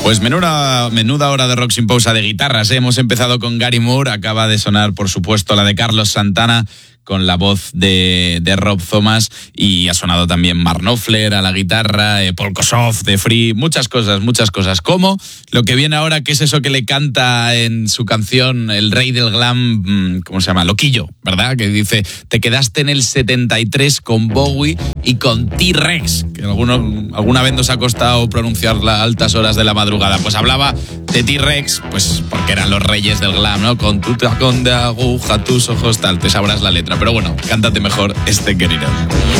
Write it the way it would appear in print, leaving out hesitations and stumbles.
Pues menuda hora de rock sin pausa de guitarras, ¿eh? Hemos empezado con Gary Moore, acaba de sonar, por supuesto, la de Carlos Santana, con la voz de Rob Thomas, y ha sonado también Mark Knopfler a la guitarra, Paul Kossoff de Free, muchas cosas, como lo que viene ahora, que es eso que le canta en su canción el rey del glam, ¿cómo se llama? Loquillo, ¿verdad? Que dice, te quedaste en el 73 con Bowie y con T-Rex, que alguna vez nos ha costado pronunciarla a altas horas de la madrugada. Pues hablaba de T-Rex, pues porque eran los reyes del glam, ¿no? Con tu tacón de aguja, tus ojos, tal, te sabrás la letra. Pero bueno, cántate mejor este Get It On.